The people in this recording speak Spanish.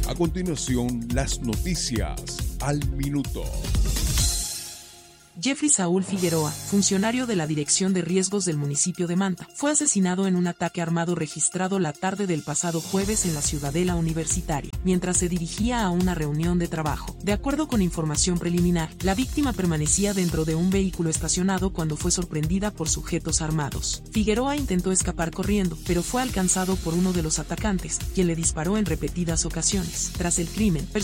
A continuación, las noticias al minuto. Jeffrey Saúl Figueroa, funcionario de la Dirección de Riesgos del municipio de Manta, fue asesinado en un ataque armado registrado la tarde del pasado jueves en la Ciudadela Universitaria, mientras se dirigía a una reunión de trabajo. De acuerdo con información preliminar, la víctima permanecía dentro de un vehículo estacionado cuando fue sorprendida por sujetos armados. Figueroa intentó escapar corriendo, pero fue alcanzado por uno de los atacantes, quien le disparó en repetidas ocasiones. Tras el crimen,